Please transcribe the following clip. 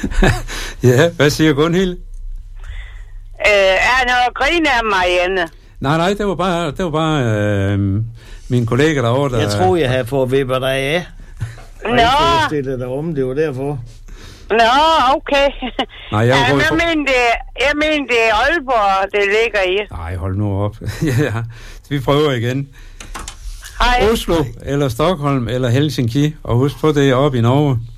Ja, hvad siger Gunhild? Er noget grine af Marianne? Nej, det var bare min kollega derovre, der... Jeg tror, jeg havde fået vipper dig af. Nå. Jeg stillede dig om, det var derfor. Nå, okay. Nej, jeg mener, det er Aalborg, det ligger i. Nej, hold nu op. Ja, vi prøver igen. Hej. Oslo, eller Stockholm, eller Helsinki. Og husk på, det er oppe i Norge.